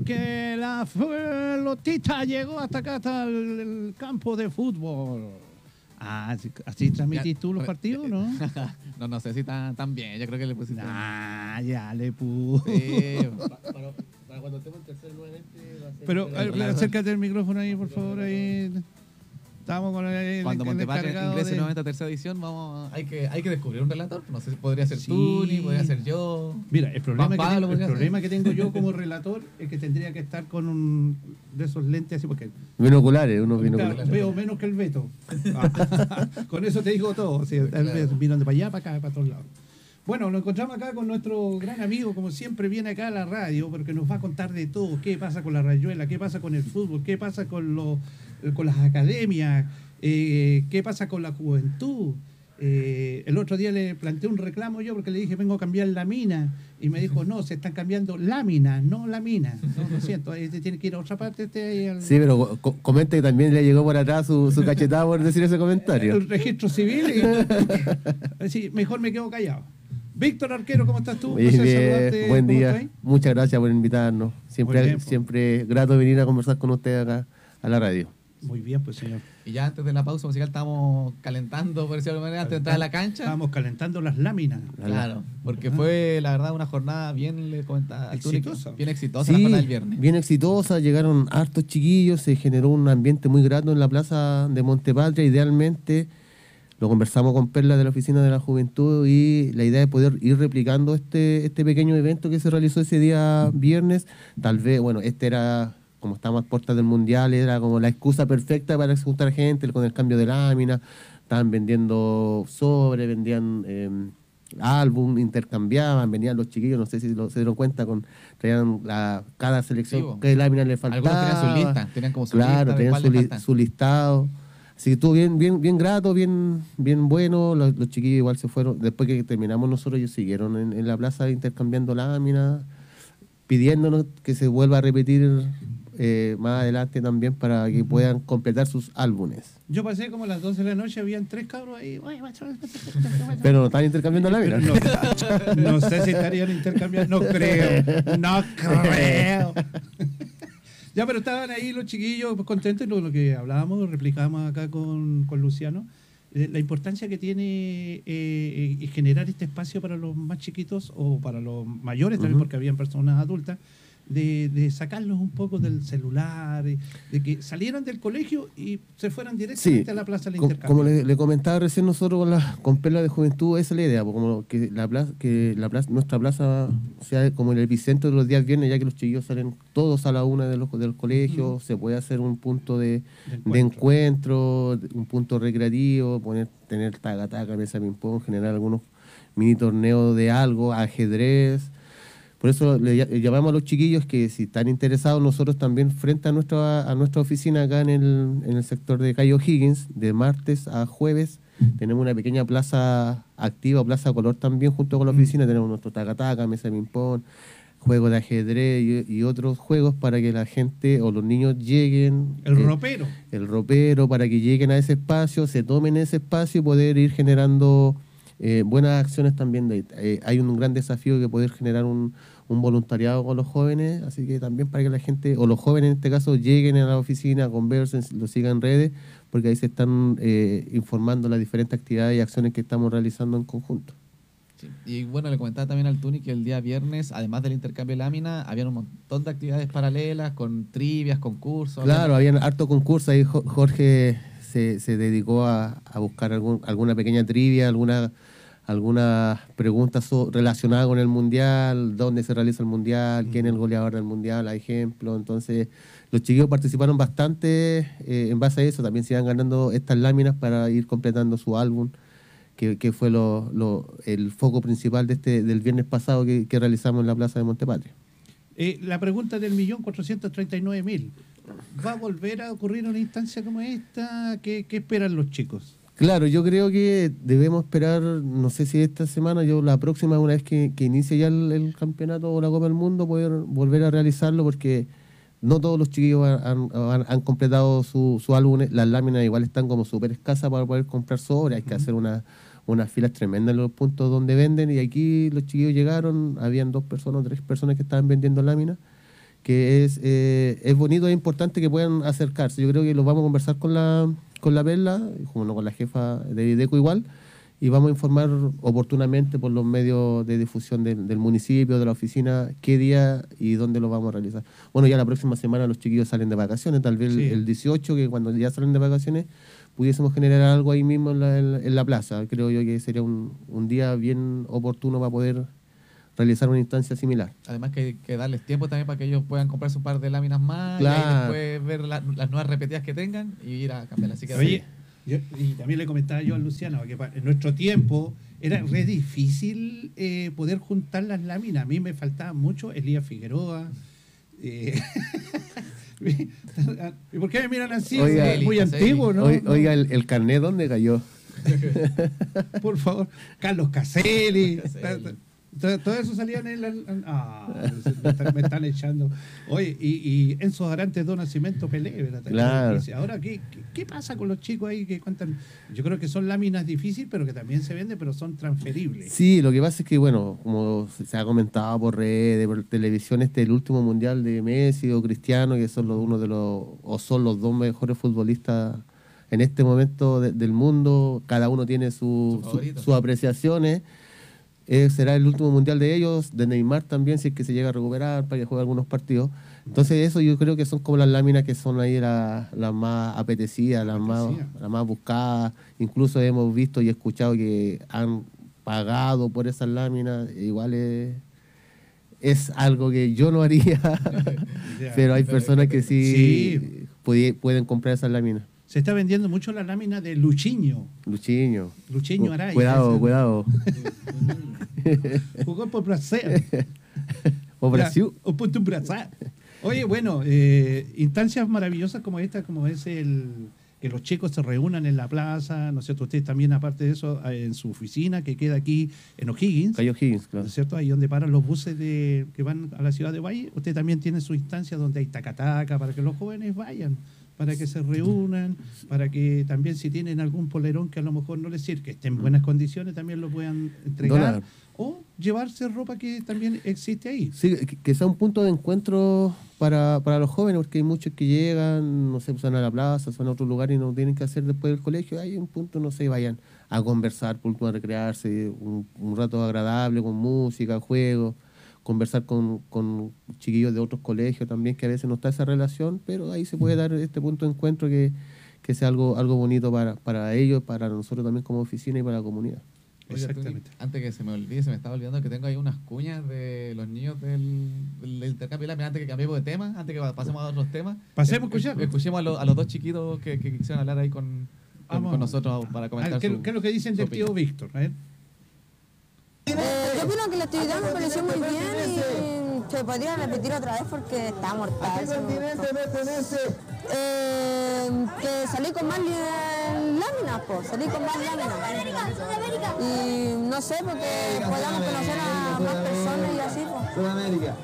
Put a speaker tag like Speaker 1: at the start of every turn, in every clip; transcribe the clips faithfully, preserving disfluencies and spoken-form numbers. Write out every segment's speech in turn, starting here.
Speaker 1: porque la pelotita llegó hasta acá, hasta el, el campo de fútbol. Ah, ¿así, así transmitís tú los partidos, no?
Speaker 2: no, no sé si tan, tan bien. Yo creo que le pusiste.
Speaker 1: Ah, ya le puse.
Speaker 2: Sí.
Speaker 3: Para, para cuando estemos en tercer nuevamente va a ser.
Speaker 1: Pero eh, acércate el micrófono ahí, por favor. Ahí. Estamos con el.
Speaker 2: Cuando
Speaker 1: el
Speaker 2: Montepatria
Speaker 1: encargado
Speaker 2: ingrese
Speaker 1: de-
Speaker 2: nuevamente a tercera edición, vamos a- hay, que, hay que descubrir un relator. No sé si podría ser
Speaker 1: Sí.
Speaker 2: Tuni, podría ser yo.
Speaker 1: Mira, el problema,
Speaker 2: Juan
Speaker 1: que,
Speaker 2: Pablo
Speaker 1: tengo, el
Speaker 2: podría ser.
Speaker 1: problema que tengo yo como relator es que tendría que estar con un de esos lentes así, porque
Speaker 4: Binoculares, unos
Speaker 1: claro,
Speaker 4: binoculares.
Speaker 1: veo menos que el Beto. Con eso te digo todo. Sí, el Beto vino de para allá, para acá, para todos lados. Bueno, nos encontramos acá con nuestro gran amigo, como siempre viene acá a la radio, porque nos va a contar de todo, qué pasa con la rayuela, qué pasa con el fútbol, qué pasa con, los, con las academias, eh, qué pasa con la juventud. Eh, el otro día le planteé un reclamo yo porque le dije vengo a cambiar la mina y me dijo no, se están cambiando láminas, no la mina. No, lo siento, este tiene que ir a otra parte. Este ahí al-
Speaker 4: Sí, pero co- comenta que también le llegó por atrás su, su cachetada por decir ese comentario.
Speaker 1: el registro civil y sí, mejor me quedo callado. Víctor Arquero, ¿cómo estás tú?
Speaker 4: Bien,
Speaker 1: Placer
Speaker 4: bien,
Speaker 1: saludarte.
Speaker 4: buen
Speaker 1: ¿Cómo
Speaker 4: día.
Speaker 1: estás?
Speaker 4: Muchas gracias por invitarnos.
Speaker 1: Muy
Speaker 4: Siempre,
Speaker 1: bien, pues.
Speaker 4: siempre es grato venir a conversar con usted acá a la radio.
Speaker 1: Muy bien, pues señor.
Speaker 2: Y ya antes de la pausa musical estábamos calentando, por decirlo de alguna manera, antes de entrar a la cancha.
Speaker 1: Estábamos calentando las láminas.
Speaker 2: Claro, porque
Speaker 1: Ajá.
Speaker 2: fue la verdad una jornada bien, le comentaba al Tuni,
Speaker 1: Exitosa.
Speaker 2: bien exitosa la
Speaker 4: Sí,
Speaker 2: jornada del viernes.
Speaker 4: bien exitosa, llegaron hartos chiquillos, se generó un ambiente muy grato en la plaza de Montepatria. Idealmente, lo conversamos con Perla de la Oficina de la Juventud y la idea es poder ir replicando este, este pequeño evento que se realizó ese día viernes. Tal vez, bueno, este era, como estamos a puertas del Mundial, era como la excusa perfecta para juntar gente con el cambio de lámina. Estaban vendiendo sobre, vendían eh, álbum, intercambiaban, venían los chiquillos, no sé si lo- se dieron cuenta, con traían la, cada selección,
Speaker 2: Sí, bo.
Speaker 4: qué lámina le
Speaker 2: Algunos
Speaker 4: faltaba.
Speaker 2: tenían su lista, tenían como su
Speaker 4: Claro,
Speaker 2: lista de
Speaker 4: tenían
Speaker 2: cuál
Speaker 4: su,
Speaker 2: le
Speaker 4: li-
Speaker 2: falta.
Speaker 4: su listado. Así que estuvo bien, bien, bien grato, bien, bien bueno. Los, los chiquillos igual se fueron, después que terminamos nosotros, ellos siguieron en, en la plaza intercambiando láminas, pidiéndonos que se vuelva a repetir eh, más adelante también para que puedan completar sus álbumes.
Speaker 1: Yo pasé como a las doce de la noche, habían tres cabros ahí.
Speaker 4: Pero no están intercambiando
Speaker 1: Pero
Speaker 4: láminas.
Speaker 1: no, no sé si estarían intercambiando, no creo, no creo. Ya, pero estaban ahí los chiquillos contentos, lo, lo que hablábamos, replicábamos acá con, con Luciano, eh, la importancia que tiene eh, eh, generar este espacio para los más chiquitos o para los mayores también,
Speaker 4: Ujú.
Speaker 1: porque habían personas adultas, de, de sacarlos un poco del celular, de, de que salieran del colegio y se fueran directamente
Speaker 4: Sí,
Speaker 1: a la plaza del
Speaker 4: Co-
Speaker 1: intercambio.
Speaker 4: como le, le comentaba recién nosotros con, la, con Perla de Juventud, esa es la idea, pues, como que la plaza, que la plaza, nuestra plaza sea como el epicentro de los días viernes, ya que los chiquillos salen todos a la una de los, del colegio,
Speaker 1: Ujú.
Speaker 4: se puede hacer un punto de,
Speaker 1: De
Speaker 4: de encuentro, de- un punto recreativo, poner, tener taca taca, mesa ping pong, generar algunos mini torneos de algo, ajedrez. Por eso le ll- llamamos a los chiquillos que si están interesados, nosotros también frente a nuestra, a nuestra oficina acá en el, en el sector de Calle O'Higgins, de martes a jueves, tenemos una pequeña plaza activa, plaza color también junto con la
Speaker 1: Mm.
Speaker 4: oficina, tenemos nuestro taca-taca, mesa de ping-pong, juegos de ajedrez y, y otros juegos para que la gente o los niños lleguen.
Speaker 1: El
Speaker 4: eh,
Speaker 1: ropero.
Speaker 4: el ropero, para que lleguen a ese espacio, se tomen ese espacio y poder ir generando eh, buenas acciones también. De, eh, hay un gran desafío que poder generar un, un voluntariado con los jóvenes, así que también para que la gente, o los jóvenes en este caso, lleguen a la oficina, conversen, lo sigan en redes, porque ahí se están eh, informando las diferentes actividades y acciones que estamos realizando en conjunto.
Speaker 2: Sí. Y bueno, le comentaba también al Tuni que el día viernes, además del intercambio de lámina, había un montón de actividades paralelas, con trivias, concursos.
Speaker 4: Claro, habían harto concurso ahí. Jo- Jorge se, se dedicó a, a buscar algún, alguna pequeña trivia, alguna algunas preguntas so- relacionadas con el mundial, dónde se realiza el mundial, quién es el goleador del mundial, a ejemplo. Entonces, los chiquillos participaron bastante eh, en base a eso. También se iban ganando estas láminas para ir completando su álbum, que, que fue lo, lo- el foco principal de este del viernes pasado que, que realizamos en la plaza de Montepatria.
Speaker 1: Eh, la pregunta del millón cuatrocientos treinta y nueve mil. ¿Va a volver a ocurrir una instancia como esta? ¿Qué, qué esperan los chicos?
Speaker 4: Claro, yo creo que debemos esperar, no sé si esta semana, yo la próxima, una vez que, que inicie ya el, el campeonato o la Copa del Mundo, poder volver a realizarlo, porque no todos los chiquillos han, han- han completado su, su álbum. Las láminas igual están como súper escasas para poder comprar sobre, hay que hacer una, unas filas tremendas en los puntos donde venden, y aquí los chiquillos llegaron, habían dos personas, tres personas que estaban vendiendo láminas, que es, eh, es bonito, es importante que puedan acercarse. Yo creo que lo vamos a conversar con la, con la Perla, bueno, con la jefa de Videco igual, y vamos a informar oportunamente por los medios de difusión del, del municipio, de la oficina, qué día y dónde lo vamos a realizar. Bueno, ya la próxima semana los chiquillos salen de vacaciones, tal vez
Speaker 1: Sí.
Speaker 4: el, el dieciocho, que cuando ya salen de vacaciones, pudiésemos generar algo ahí mismo en la, en la, en la plaza. Creo yo que sería un, un día bien oportuno para poder realizar una instancia similar.
Speaker 2: Además que hay que darles tiempo también para que ellos puedan comprarse un par de láminas más y
Speaker 4: Claro.
Speaker 2: ahí después ver la- las nuevas repetidas que tengan y ir a cambiarlas. Así que
Speaker 1: Oye, yo- y también le comentaba yo a Luciano que pa- en nuestro tiempo era re difícil eh, poder juntar las láminas. A mí me faltaba mucho Elías Figueroa. eh, ¿Y por qué me miran así?
Speaker 4: Oiga,
Speaker 1: Muy
Speaker 2: Elisa,
Speaker 1: antiguo, ¿no?
Speaker 4: Oiga,
Speaker 1: ¿no?
Speaker 4: oiga, el, el carnet, ¿dónde cayó?
Speaker 1: Por favor. Carlos Caselli.
Speaker 2: Caselli.
Speaker 1: Todo, todo eso salía en el... Ah, me están, me están echando. Oye, y, y Enzo Arantes do Nacimiento Pelé, ¿verdad?
Speaker 4: Claro.
Speaker 1: Ahora, ¿qué, qué, qué pasa con los chicos ahí que cuentan? Yo creo que son láminas difíciles, pero que también se venden, pero son transferibles.
Speaker 4: Sí, lo que pasa es que, bueno, como se ha comentado por redes, por televisión, este es el último mundial de Messi o Cristiano, que son los, uno de los, o son los dos mejores futbolistas en este momento de- del mundo. Cada uno tiene su,
Speaker 2: Su
Speaker 4: su-
Speaker 2: favorito.
Speaker 4: sus apreciaciones. Eh, será el último mundial de ellos, de Neymar también, si es que se llega a recuperar para que juegue algunos partidos. Entonces eso yo creo que son como las láminas que son ahí la- las más apetecidas, las más,
Speaker 1: Apetecidas.
Speaker 4: las más buscadas. Incluso hemos visto y escuchado que han pagado por esas láminas. Igual es, es algo que yo no haría, pero hay
Speaker 2: pero-
Speaker 4: personas que sí,
Speaker 1: Sí.
Speaker 4: pudi- pueden comprar esas láminas.
Speaker 1: Se está vendiendo mucho la lámina de Luchiño.
Speaker 4: Luchiño.
Speaker 1: Luchiño
Speaker 4: Cu-
Speaker 1: Araya.
Speaker 4: Cuidado,
Speaker 1: ese.
Speaker 4: cuidado.
Speaker 1: Jugó por Brasil.
Speaker 4: O Brasil.
Speaker 1: Ya, o punto en Brasil. Oye, bueno, eh, instancias maravillosas como esta, como es el que los chicos se reúnan en la plaza, ¿no es cierto? Ustedes también, aparte de eso, eh, en su oficina que queda aquí en O'Higgins,
Speaker 4: Cayo Higgins,
Speaker 1: ¿no
Speaker 4: claro.
Speaker 1: es cierto? Ahí donde paran los buses de, que van a la ciudad de Valle. Usted también tiene su instancia donde hay tacataca para que los jóvenes vayan, para que se reúnan, para que también si tienen algún polerón que a lo mejor no les sirve, que esté en buenas condiciones, también lo puedan entregar.
Speaker 4: Donar.
Speaker 1: O llevarse ropa que también existe ahí.
Speaker 4: Sí, que, que sea un punto de encuentro para, para los jóvenes, porque hay muchos que llegan, no sé, pues van a la plaza, van a otro lugar y no tienen que hacer después del colegio. Hay un punto, no sé, vayan a conversar, punto a recrearse, un, un rato agradable con música, juegos, conversar con, con chiquillos de otros colegios también, que a veces no está esa relación, pero ahí se puede dar este punto de encuentro que, que sea algo, algo bonito para, para ellos, para nosotros también como oficina y para la comunidad.
Speaker 2: Oiga,
Speaker 1: Exactamente.
Speaker 2: Tony, antes que se me olvide, se me estaba olvidando que tengo ahí unas cuñas de los niños del, del intercambio de láminas. Antes que cambiemos de tema, antes que pasemos a otros temas.
Speaker 1: Pasemos a
Speaker 2: eh,
Speaker 1: escuchar.
Speaker 2: Escuchemos a, los- a los dos chiquitos que, que quisieron hablar ahí con, con,
Speaker 1: Vamos.
Speaker 2: con nosotros para
Speaker 1: A
Speaker 2: comentar
Speaker 1: ver, ¿qué,
Speaker 2: su-
Speaker 1: qué es lo que dicen
Speaker 2: su
Speaker 1: del tío
Speaker 2: opinión.
Speaker 1: Víctor? A ver.
Speaker 5: Eh, yo opino que la actividad me pareció muy bien y se podría repetir otra vez porque está mortal. sí me gustó. Eh, que salí con más li- láminas, pues, salí con más láminas. Y no sé, porque podamos conocer a más personas y así, pues.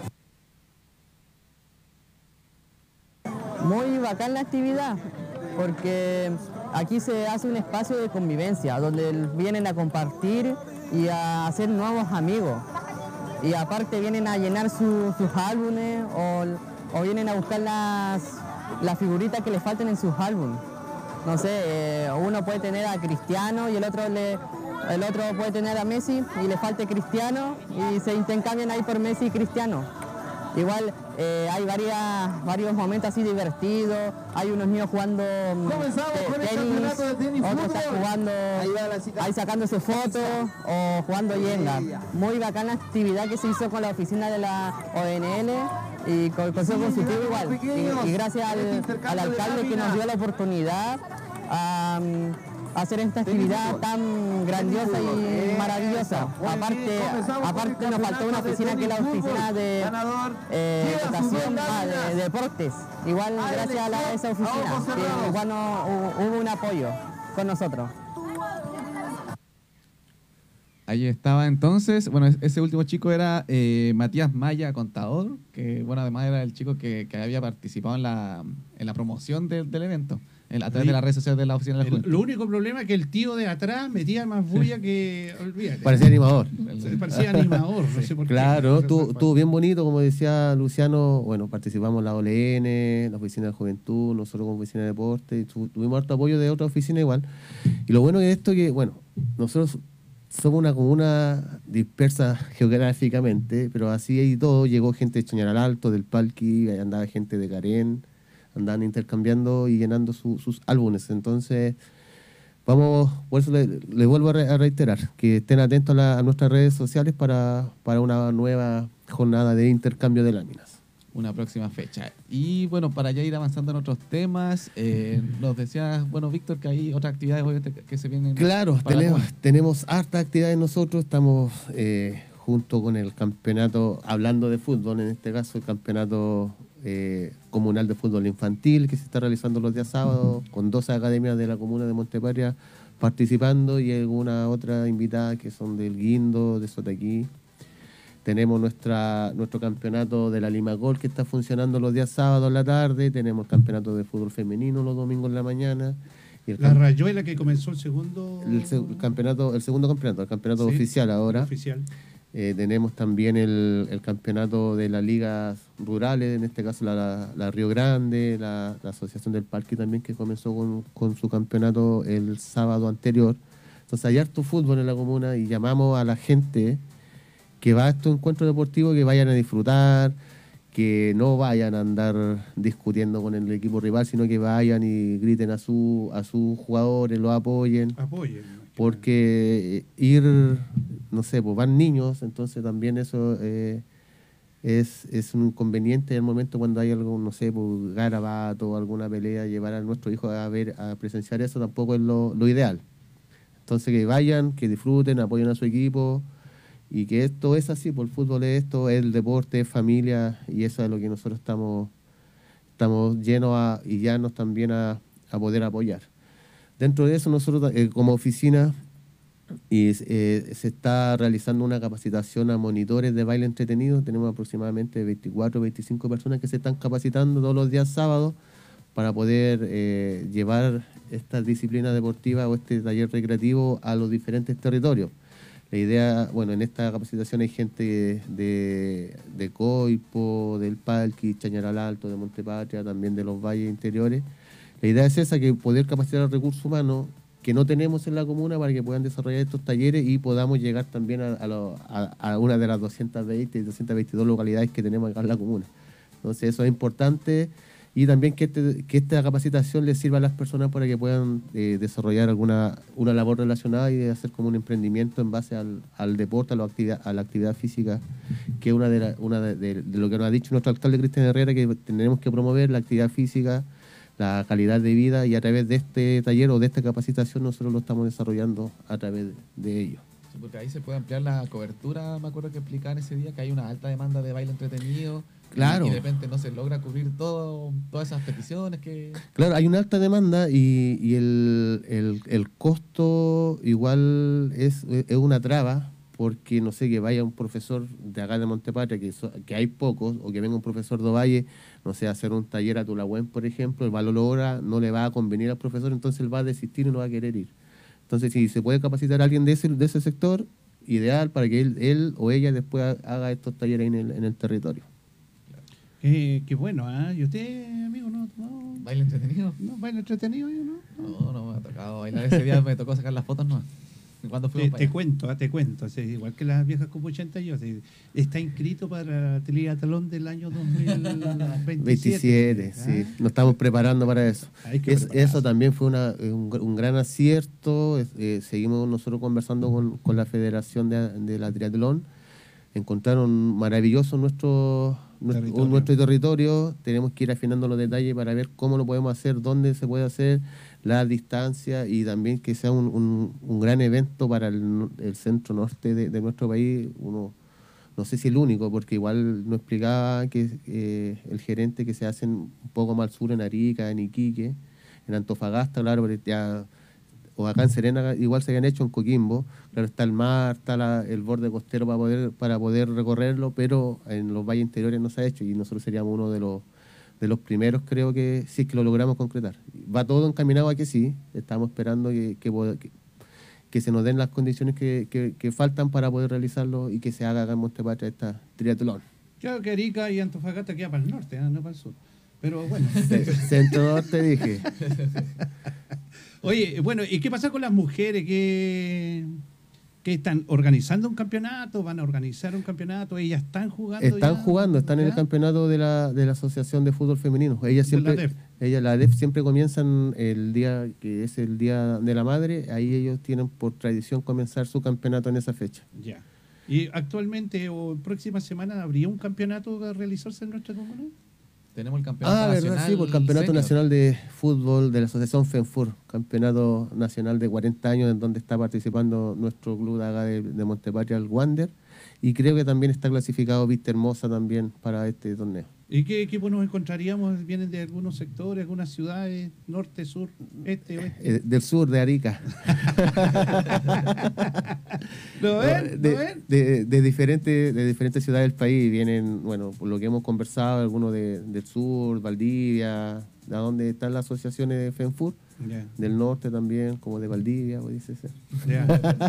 Speaker 6: Muy bacán la actividad, porque aquí se hace un espacio de convivencia, donde vienen a compartir y a hacer nuevos amigos. Y aparte vienen a llenar su- sus álbumes o, o vienen a buscar las, las figuritas que les falten en sus álbumes. No sé, eh, uno puede tener a Cristiano y el otro le, el otro puede tener a Messi y le falte Cristiano y se intercambian ahí por Messi y Cristiano. Igual eh, hay varias, varios momentos así divertidos, hay unos niños jugando mm, te- tenis, otros están jugando, ahí sacándose fotos o jugando yenga. Muy bacana actividad que se hizo con la oficina de la O N L y con el Consejo Consultivo igual. Y, y gracias al, al alcalde que nos dio la oportunidad a mm, hacer esta actividad tan grandiosa y maravillosa. Aparte, aparte nos faltó una oficina que es la oficina de eh, educación, ah, de, de deportes. Igual gracias a, la- a esa oficina, que igual no- hu- hubo un apoyo con nosotros.
Speaker 2: Ahí estaba entonces, bueno, es- ese último chico era eh, Matías Maya, contador, que bueno, además era el chico que, que había participado en la, en la promoción del- del evento. en- a través de las redes sociales de la oficina de la
Speaker 1: El-
Speaker 2: Juventud.
Speaker 1: lo único problema es que el tío de atrás metía más bulla que. Olvídate.
Speaker 4: Parecía animador.
Speaker 1: Se- Parecía animador, no sé por qué.
Speaker 4: Claro,
Speaker 1: No sé
Speaker 4: estuvo
Speaker 1: por-
Speaker 4: estuvo bien bonito, como decía Luciano. Bueno, participamos en la O L N, la Oficina de Juventud, nosotros como Oficina de Deporte, y tu- tuvimos harto apoyo de otra oficina igual. Y lo bueno de esto es que, bueno, nosotros somos una comuna dispersa geográficamente, pero así y todo, llegó gente de Chañaral Alto, del Palqui, ahí andaba gente de Carén, andaban intercambiando y llenando su- sus álbumes. Entonces, vamos, por eso les le vuelvo a, re- a reiterar, que estén atentos a, la- a nuestras redes sociales para, para una nueva jornada de intercambio de láminas.
Speaker 2: Una próxima fecha. Y bueno, para ya ir avanzando en otros temas, eh, nos decías, bueno, Víctor, que hay otras actividades obviamente que- que se vienen.
Speaker 4: Claro,
Speaker 2: para la
Speaker 4: tenemos,
Speaker 2: comuna.
Speaker 4: tenemos harta actividades nosotros, estamos eh, junto con el campeonato, hablando de fútbol, en este caso el campeonato eh, comunal de fútbol infantil que se está realizando los días sábados, con doce academias de la comuna de Montepatria participando y alguna otra invitada que son del Guindo, de Sotaquí. Tenemos nuestra, nuestro campeonato de la Limagol que está funcionando los días sábados en la tarde. Tenemos el campeonato de fútbol femenino los domingos en la mañana. Y el,
Speaker 1: La
Speaker 4: cam-
Speaker 1: Rayuela que comenzó el segundo.
Speaker 4: el se- el campeonato, el segundo campeonato, el campeonato
Speaker 1: Sí,
Speaker 4: oficial ahora.
Speaker 1: Oficial.
Speaker 4: Eh, tenemos también el, el campeonato de las ligas rurales, en este caso la, la- la Río Grande, la, la Asociación del Parque también que comenzó con, con su campeonato el sábado anterior. Entonces hay harto fútbol en la comuna y llamamos a la gente que va a estos encuentros deportivos que vayan a disfrutar, que no vayan a andar discutiendo con el equipo rival, sino que vayan y griten a, su, a sus jugadores, los apoyen.
Speaker 1: Apoyen.
Speaker 4: Porque ir, no sé, pues van niños, entonces también eso eh, es, es un inconveniente en el momento cuando hay algo, no sé, pues garabato o alguna pelea, llevar a nuestro hijo a ver, a presenciar eso tampoco es lo, lo ideal. Entonces que vayan, que disfruten, apoyen a su equipo y que esto es así, por el fútbol es esto, es el deporte, es familia y eso es lo que nosotros estamos, estamos llenos a, y llanos también a, a poder apoyar. Dentro de eso nosotros eh, como oficina y, eh, se está realizando una capacitación a monitores de baile entretenido. Tenemos aproximadamente veinticuatro o veinticinco personas que se están capacitando todos los días sábados para poder eh, llevar esta disciplina deportiva o este taller recreativo a los diferentes territorios. La idea, bueno, en esta capacitación hay gente de, de Coipo, del Palqui, Chañaral Alto, de Montepatria, también de los valles interiores. La idea es esa, que poder capacitar al recurso humano que no tenemos en la comuna para que puedan desarrollar estos talleres y podamos llegar también a, a, lo- a, a una de las doscientas veinte y doscientas veintidós localidades que tenemos acá en la comuna. Entonces eso es importante y también que, este, que esta capacitación les sirva a las personas para que puedan eh, desarrollar alguna una labor relacionada y hacer como un emprendimiento en base al, al deporte, a la, actividad, a la actividad física, que es una, de, la, una de, de, de lo que nos ha dicho nuestro alcalde Cristian Herrera, que tenemos que promover la actividad física, la calidad de vida, y a través de este taller o de esta capacitación nosotros lo estamos desarrollando a través de, de ello.
Speaker 2: Sí, porque ahí se puede ampliar la cobertura. Me acuerdo que explicaban ese día que hay una alta demanda de baile entretenido.
Speaker 4: Claro.
Speaker 2: Y, y de repente no se logra cubrir todo, todas esas peticiones que...
Speaker 4: Claro, hay una alta demanda y, y el, el, el costo igual es, es una traba, porque no sé, que vaya un profesor de acá de Montepatria, que, so- que hay pocos, o que venga un profesor de Ovalle, no sé, a hacer un taller a Tulahuén, por ejemplo, el valor hora no le va a convenir al profesor, entonces él va a desistir y no va a querer ir. Entonces, si se puede capacitar a alguien de ese, de ese sector, ideal para que él, él o ella después ha- haga estos talleres en el, en el territorio.
Speaker 1: Eh, qué bueno, ¿ah? ¿Y usted, amigo, no? no
Speaker 2: ¿Baile entretenido?
Speaker 1: ¿No baila entretenido yo, no?
Speaker 2: No, no me ha tocado bailar. Ese día me tocó sacar las fotos, no. ¿Cuándo
Speaker 1: Te,
Speaker 2: fuimos para
Speaker 1: te
Speaker 2: allá?
Speaker 1: cuento, ah, te cuento. Sí, igual que las viejas como ochenta y ocho. Sí, está inscrito para el triatlón del año dos mil veintisiete.
Speaker 4: veintisiete,
Speaker 1: ¿ah?
Speaker 4: sí. Nos estamos preparando para eso.
Speaker 1: Hay que
Speaker 4: Es-
Speaker 1: prepararse.
Speaker 4: eso también fue una, un, un gran acierto. Es- eh, seguimos nosotros conversando con, con la Federación de, de la Triatlón. Encontraron maravilloso nuestro, nuestro
Speaker 1: Territorio.
Speaker 4: un- nuestro territorio. Tenemos que ir afinando los detalles para ver cómo lo podemos hacer, dónde se puede hacer, la distancia, y también que sea un, un- un gran evento para el, no- el centro norte de, de nuestro país. Uno, no sé si el único, porque igual nos explicaba que eh, el gerente que se hacen un poco más al sur, en Arica, en Iquique, en Antofagasta, claro, pero ya, o acá en Serena igual se habían hecho, en Coquimbo, claro, está el mar, está la- el borde costero para poder para poder recorrerlo, pero en los valles interiores no se ha hecho, y nosotros seríamos uno de los de los primeros, creo que sí es que lo logramos concretar. Va todo encaminado a que sí, estamos esperando que, que, que, que se nos den las condiciones que, que, que faltan para poder realizarlo y que se haga acá en Montepatria esta triatlón.
Speaker 1: Claro que Arica y Antofagasta queda para el norte, ¿eh? No para el sur. Pero bueno.
Speaker 4: Centro te dije.
Speaker 1: Oye, bueno, ¿y qué pasa con las mujeres que, que están organizando un campeonato? ¿Van a organizar un campeonato? ¿Ellas están jugando?
Speaker 4: Están
Speaker 1: ya?
Speaker 4: jugando, están
Speaker 1: ¿Ya?
Speaker 4: en el campeonato de la, de la Asociación de Fútbol Femenino. Ellas
Speaker 1: De la
Speaker 4: siempre,
Speaker 1: D E F.
Speaker 4: ella, la D E F siempre comienzan el día que es el Día de la Madre. Ahí ellos tienen por tradición comenzar su campeonato en esa fecha.
Speaker 1: Ya. ¿Y actualmente o próxima semana habría un campeonato a realizarse en nuestra comuna?
Speaker 2: Tenemos el campeonato
Speaker 4: Ah,
Speaker 2: nacional.
Speaker 4: verdad, sí, por el Campeonato
Speaker 2: senior.
Speaker 4: Nacional de Fútbol de la Asociación FENFUR, Campeonato Nacional de cuarenta años, en donde está participando nuestro club de acá de, de Montepatria, el Wander, y creo que también está clasificado Vista Hermosa también para este torneo.
Speaker 1: ¿Y qué equipo nos encontraríamos? ¿Vienen de algunos sectores, algunas ciudades, norte, sur, este, oeste?
Speaker 4: Eh, del sur, de Arica.
Speaker 1: ¿Lo ven?
Speaker 4: de,
Speaker 1: ¿Lo ven?
Speaker 4: de, de diferentes, de diferentes ciudades del país vienen, bueno, por lo que hemos conversado, algunos de, del sur, Valdivia, de donde están las asociaciones de FENFUR,
Speaker 1: Ya,
Speaker 4: del norte también, como de Valdivia, pues dice ser.
Speaker 1: ya.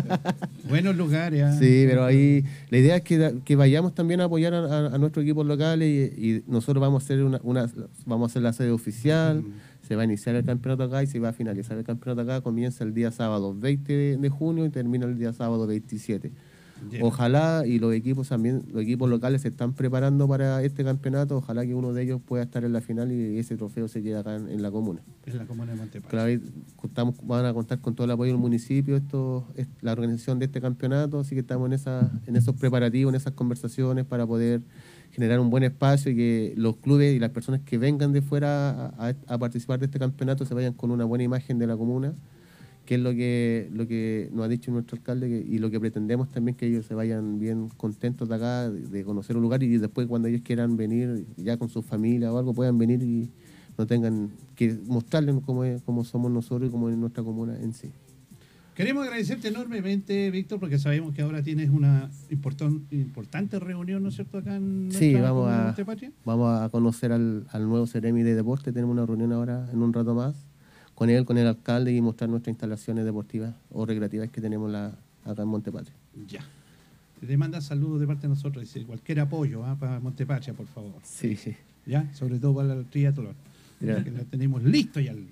Speaker 1: Buenos lugares. ¿ah?
Speaker 4: Sí, pero ahí la idea es que, que vayamos también a apoyar a, a, a nuestros equipos locales y, y nosotros vamos a hacer una, una vamos a hacer la sede oficial,
Speaker 1: Mm.
Speaker 4: se va a iniciar el campeonato acá y se va a finalizar el campeonato acá, comienza el día sábado veinte de, de junio y termina el día sábado veintisiete.
Speaker 1: Ya.
Speaker 4: Ojalá, y los equipos también, los equipos locales se están preparando para este campeonato, ojalá que uno de ellos pueda estar en la final y ese trofeo se quede acá en, en la comuna.
Speaker 1: Es la comuna de Montepatria.
Speaker 4: Claro, ahí contamos, van a contar con todo el apoyo del municipio, esto es la organización de este campeonato, así que estamos en esa, en esos preparativos, en esas conversaciones para poder generar un buen espacio y que los clubes y las personas que vengan de fuera a, a- a participar de este campeonato se vayan con una buena imagen de la comuna, que es lo que lo que nos ha dicho nuestro alcalde que- y lo que pretendemos también, que ellos se vayan bien contentos de acá, de, de conocer un lugar y después cuando ellos quieran venir ya con su familia o algo puedan venir y no tengan que mostrarles cómo, es- cómo somos nosotros y cómo es nuestra comuna en sí.
Speaker 1: Queremos agradecerte enormemente, Víctor, porque sabemos que ahora tienes una importan- importante reunión, ¿no es cierto?, acá en nuestra
Speaker 4: Sí, vamos
Speaker 1: comuna de
Speaker 4: a,
Speaker 1: Montepatria.
Speaker 4: vamos a conocer al, al nuevo Ceremi de Deporte. Tenemos una reunión ahora en un rato más con él, con el alcalde y mostrar nuestras instalaciones deportivas o recreativas que tenemos la, acá en Montepatria.
Speaker 1: Ya. Te manda saludos de parte de nosotros, dice, cualquier apoyo ¿ah? para Montepatria, por favor.
Speaker 4: Sí, sí.
Speaker 1: ¿Ya? Sobre todo para el triatlón.
Speaker 4: Ya.
Speaker 1: Ya que la tenemos listo ya. el-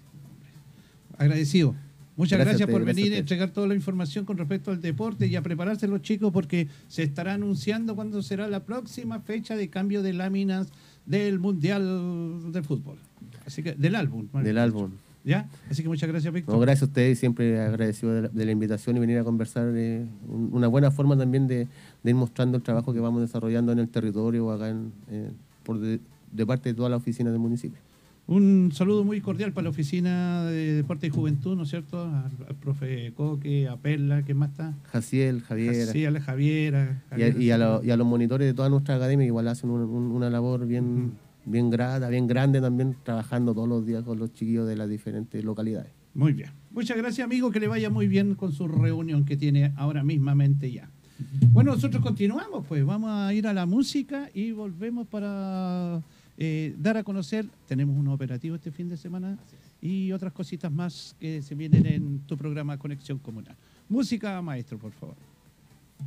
Speaker 1: Agradecido. Muchas
Speaker 4: Gracias
Speaker 1: gracias,
Speaker 4: a
Speaker 1: por
Speaker 4: usted, gracias
Speaker 1: venir
Speaker 4: a
Speaker 1: a
Speaker 4: usted.
Speaker 1: entregar toda la información con respecto al deporte y a prepararse los chicos porque se estará anunciando cuándo será la próxima fecha de cambio de láminas del Mundial del Fútbol. Así que, del álbum. más
Speaker 4: Del
Speaker 1: bien
Speaker 4: álbum.
Speaker 1: dicho. ¿Ya? Así que muchas gracias, Víctor.
Speaker 4: No, gracias a ustedes, siempre agradecido de la, de la invitación y venir a conversar. eh, un- una buena forma también de, de ir mostrando el trabajo que vamos desarrollando en el territorio o acá en, eh, por de, de parte de toda la oficina del municipio.
Speaker 1: Un saludo muy cordial para la Oficina de Deporte y Juventud, ¿no es cierto? Al, al profe Coque, a Perla, ¿quién más está?
Speaker 4: Jaciel, Javier.
Speaker 1: Sí, a la Javiera.
Speaker 4: Y a, y a lo- y a los monitores de toda nuestra academia, que igual hacen un- un- una labor bien, bien grata, bien grande también, trabajando todos los días con los chiquillos de las diferentes localidades.
Speaker 1: Muy bien. Muchas gracias, amigo. Que le vaya muy bien con su reunión que tiene ahora mismamente ya. Bueno, nosotros continuamos, pues. Vamos a ir a la música y volvemos para eh, dar a conocer. Tenemos un operativo este fin de semana y otras cositas más que se vienen en tu programa Conexión Comunal. Música, maestro, por favor.